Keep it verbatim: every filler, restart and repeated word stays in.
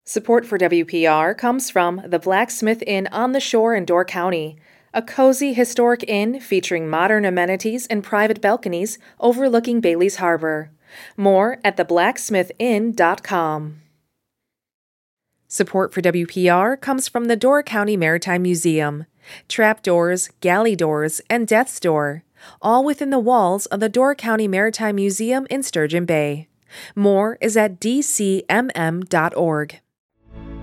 Support for W P R comes from the Blacksmith Inn on the Shore in Door County, a cozy historic inn featuring modern amenities and private balconies overlooking Bailey's Harbor. More at the blacksmith inn dot com. Support for W P R comes from the Door County Maritime Museum. Trapdoors, galley doors, and death's door, all within the walls of the Door County Maritime Museum in Sturgeon Bay. More is at d c m m dot org.